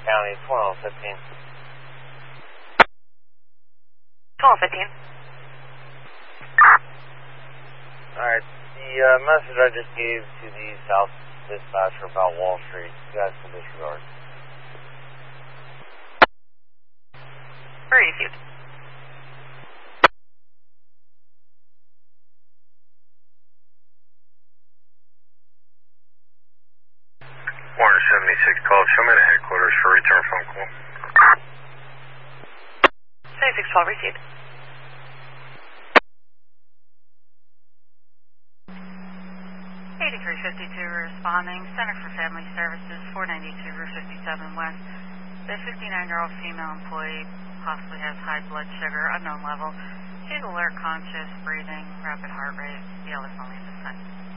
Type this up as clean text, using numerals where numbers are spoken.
County, 1215. 1215. Alright, the message I just gave to the South Dispatcher about Wall Street, you guys can disregard. Received. Warner 7612, show me the headquarters for return phone call. 7612 received. Responding, Center for Family Services, 492 Route 57 West. The 59-year-old female employee possibly has high blood sugar, unknown level. She's alert, conscious, breathing, rapid heart rate. The other's only in the site.